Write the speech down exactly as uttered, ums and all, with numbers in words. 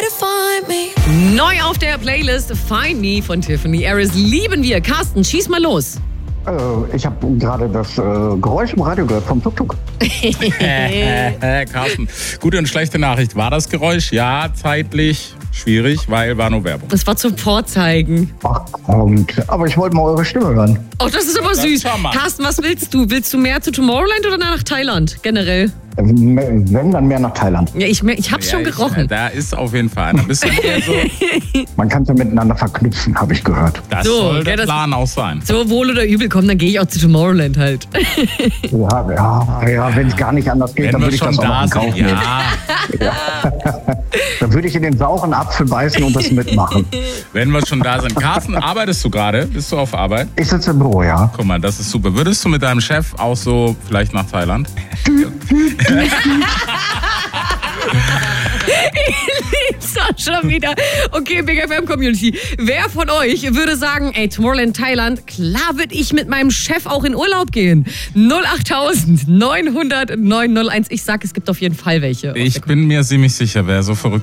find me. Neu auf der Playlist Find Me von Tiffany Harris. Lieben wir. Carsten, schieß mal los. Äh, ich habe gerade das äh, Geräusch im Radio gehört vom Tuk-Tuk. äh, äh, Carsten, gute und schlechte Nachricht. War das Geräusch? Ja, zeitlich schwierig, weil war nur Werbung. Das war zum Vorzeigen. Ach, kommt. Aber ich wollte mal eure Stimme hören. Oh, das ist aber Das süß. kann man. Carsten, was willst du? Willst du mehr zu Tomorrowland oder nach Thailand generell? Wenn, dann mehr nach Thailand. Ja, ich, ich hab's schon Ja, gerochen. Ich, da ist auf jeden Fall einer. Bist du eher so, Man kann es ja miteinander verknüpfen, habe ich gehört. das So, soll ja, der das- Plan auch sein. So wohl oder übel, komm, dann gehe ich auch zu Tomorrowland halt. Ja, ja, ja wenn es gar nicht anders geht, Wenn dann wir würde ich schon das auch noch da in Kauf sind, nehmen. ja. Dann würde ich in den sauren Apfel beißen und das mitmachen. Wenn wir schon da sind. Carsten, arbeitest du gerade? Bist du auf Arbeit? Ich sitze im Büro, ja. Guck mal, das ist super. Würdest du mit deinem Chef auch so vielleicht nach Thailand? Lieb's auch schon wieder. Okay, Big F M Community. Wer von euch würde sagen, ey, Tomorrowland Thailand, klar würde ich mit meinem Chef auch in Urlaub gehen? null acht neun null null neun null eins. Ich sag, es gibt auf jeden Fall welche. Ich bin mir ziemlich sicher, wer so verrückt